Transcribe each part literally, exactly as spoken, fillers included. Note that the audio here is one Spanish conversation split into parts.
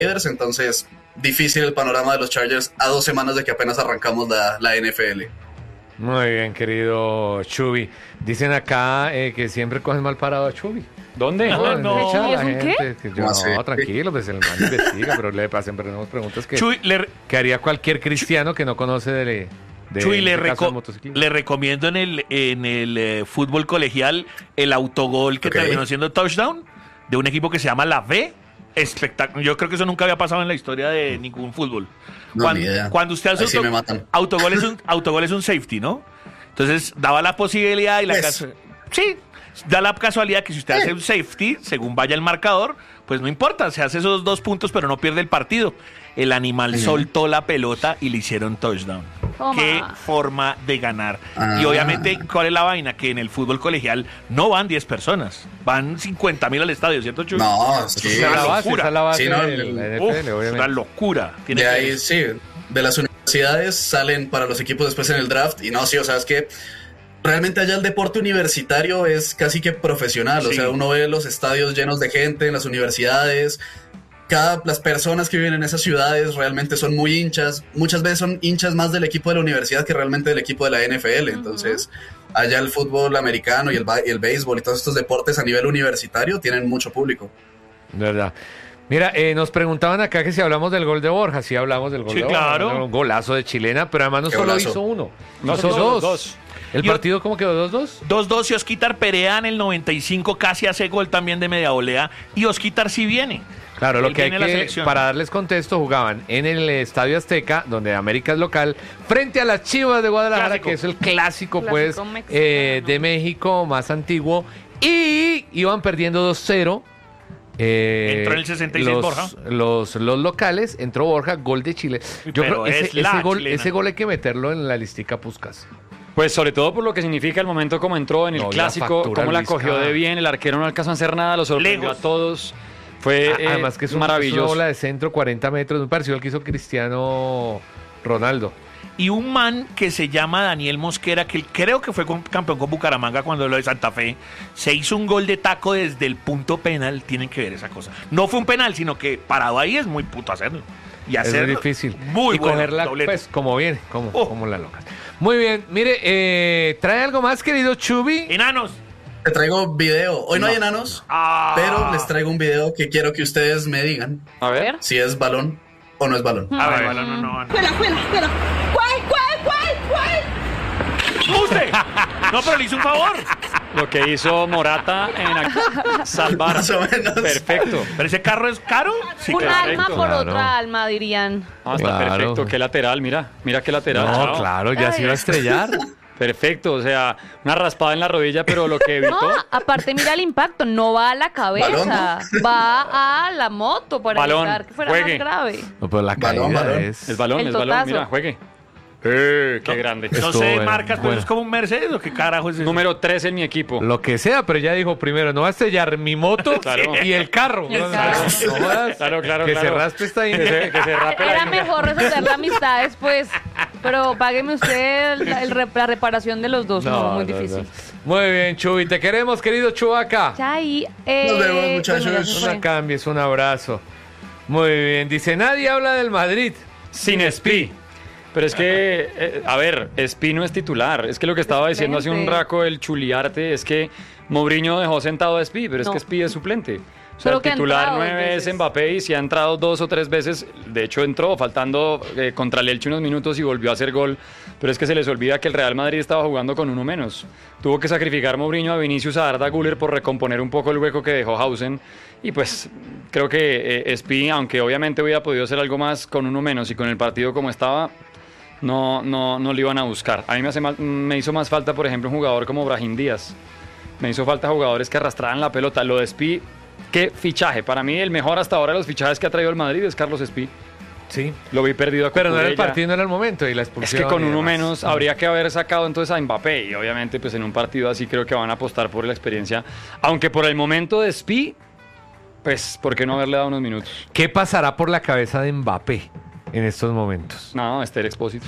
Raiders, entonces difícil el panorama de los Chargers a dos semanas de que apenas arrancamos la, la N F L. Muy bien, querido Chubi. Dicen acá eh, que siempre cogen mal parado a Chubi. ¿Dónde? No, no. echa a la ¿Es un qué? gente, que yo, ¿Cómo así? no, tranquilo, pues el man investiga, pero le pasen tenemos preguntas que, Chuy, le, que haría cualquier cristiano que no conoce de, de, Chuy, le, en este caso, reco- de motociclismo. le recomiendo en el, en el eh, fútbol colegial el autogol que Ok. terminó siendo touchdown de un equipo que se llama La V. Espectáculo. Yo creo que eso nunca había pasado en la historia de ningún fútbol. No, cuando, ni idea. cuando usted hace Ahí sí auto- me matan. autogol es un autogol es un safety, ¿no? Entonces daba la posibilidad y la Pues. casu- sí, da la casualidad que si usted Eh. hace un safety, según vaya el marcador, pues no importa, se hace esos dos puntos, pero no pierde el partido. El animal Ujú. soltó la pelota y le hicieron touchdown. Toma. Qué forma de ganar. Ah. Y obviamente, ¿cuál es la vaina? Que en el fútbol colegial no van diez personas, van cincuenta mil al estadio, ¿cierto, Chuy? No, sí. Es Esa es la una base, locura. esa es la base Sí, no, de la N F L, Uf, es una obviamente. locura. Tiene De que- ahí, sí, de las universidades salen para los equipos después en el draft. Y no, sí, o sea, es que realmente allá el deporte universitario es casi que profesional. O Sí. sea, uno ve los estadios llenos de gente en las universidades. Cada, las personas que viven en esas ciudades realmente son muy hinchas. Muchas veces son hinchas más del equipo de la universidad que realmente del equipo de la N F L. Entonces, allá el fútbol americano y el, ba- y el béisbol y todos estos deportes a nivel universitario tienen mucho público. De verdad. Mira, eh, nos preguntaban acá que si hablamos del gol de Borja. Sí, hablamos del gol Sí, de Borja. claro. Un golazo de chilena, pero además no Qué solo golazo. hizo uno, No, hizo son dos. dos. ¿El Yo- partido cómo quedó? ¿dos dos? dos dos y Osquitar Perea en el noventa y cinco casi hace gol también de media volea. Y Osquitar sí viene. Claro, lo Él que hay viene a la que, selección. para darles contexto, jugaban en el Estadio Azteca, donde América es local, frente a las Chivas de Guadalajara, Clásico. que es el clásico, Clásico pues, mexicano. eh, de México, más antiguo, y iban perdiendo dos cero. Eh, Entró en el sesenta y seis los, Borja. Los, los locales, entró Borja, gol de Chile. Yo Pero creo que es ese, la ese gol, chilena. ese gol hay que meterlo en la listica Puskas. Pues sobre todo por lo que significa el momento como entró en el No, la clásico, factura, cómo la Luis, cogió cada- de bien, el arquero no alcanzó a hacer nada, lo sorprendió Lejos. a todos. Fue eh, Además que es, un, es una maravilloso. bola de centro, cuarenta metros, muy parecido al que hizo Cristiano Ronaldo. Y un man que se llama Daniel Mosquera, que creo que fue con- campeón con Bucaramanga cuando lo de Santa Fe, se hizo un gol de taco desde el punto penal. Tienen que ver esa cosa. No fue un penal, sino que parado ahí es muy puto hacerlo. Y Es hacerlo. difícil. Muy y bueno, cogerla, doblete. pues, como viene, como, Oh. como la locas. Muy bien, mire, eh, ¿trae algo más, querido Chubi? Enanos. Te traigo video. Hoy no, hay enanos, Ah. pero les traigo un video que quiero que ustedes me digan A A ver. ver. si es balón o no es balón. A ver, ver. bueno, no, no, no. Fuera, fuera, fuera. ¿Cuál, cuál, cuál, cuál? ¡Usted! No, pero le hizo un favor. Lo que hizo Morata en ac- salvar. Más o menos. Perfecto. ¿Pero ese carro es caro? Sí, Un perfecto. alma por Claro. otra alma, dirían. Ah, está Claro. perfecto. Qué lateral, mira. Mira qué lateral. No, Chao. claro, ya se iba a estrellar. Perfecto. O sea, una raspada en la rodilla, pero lo que evitó. No, aparte mira el impacto, no va a la cabeza, Balón, ¿no? va a la moto para Balón, evitar que fuera juegue. más grave. No, pero la caída Balón, balón. es... Es balón, El es balón. totazo. Mira, juegue. Eh, qué No. grande. No Estuvo sé de bueno, marcas, pero bueno. es como un Mercedes o qué carajo es eso. Número tres en mi equipo. Lo que sea, pero ya dijo primero, no va a estrellar mi moto Claro. y el carro. Y el No, no, carro. no jodas. Claro, claro, Que claro. se raspe esta Que se, que se rape la Era ingle. mejor resolver la amistad después, pero págueme usted el- el re- la reparación de los dos, no, muy no, difícil. no. Muy bien, Chubi, te queremos, querido Chubaca. Ya ahí, eh, Nos vemos, bueno, muchachos. ya se fue. Una cambies, un abrazo. Muy bien, dice, nadie habla del Madrid. Sin Espi. Pero es que, eh, a ver, Espi no es titular. Es que lo que estaba diciendo hace un Suplente. raco el Chuliarte es que Mourinho dejó sentado a Espi, pero es No. que Espi es suplente. O sea, Pero el que ha titular entrado dos nueve es veces. Mbappé y si ha entrado dos o tres veces, de hecho entró faltando eh, contra el Elche unos minutos y volvió a hacer gol. Pero es que se les olvida que el Real Madrid estaba jugando con uno menos. Tuvo que sacrificar Mourinho a Vinicius a Arda Güler por recomponer un poco el hueco que dejó Hausen. Y pues creo que eh, Espi, aunque obviamente hubiera podido hacer algo más con uno menos y con el partido como estaba, no, no, no lo iban a buscar. A mí me, hace mal- me hizo más falta, por ejemplo, un jugador como Brahim Díaz. Me hizo falta jugadores que arrastraran la pelota. Lo de Espi, qué fichaje. Para mí el mejor hasta ahora de los fichajes que ha traído el Madrid es Carlos Espi. Sí. Lo vi perdido a Pero no era el Cucurella. partido, no era el momento y la Es expulsión. que con y uno demás. menos habría que haber sacado entonces a Mbappé y obviamente pues en un partido así creo que van a apostar por la experiencia. Aunque por el momento de Espi, pues ¿por qué no haberle dado unos minutos? ¿Qué pasará por la cabeza de Mbappé en estos momentos? No, Esther Expósito.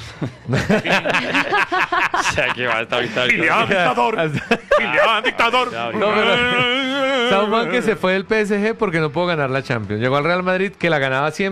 O sea que va a estar ahorita. Kylian, dictador. Kylian, dictador. Ya, No, pero- Sauman que se fue del P S G porque no pudo ganar la Champions. Llegó al Real Madrid que la ganaba siempre.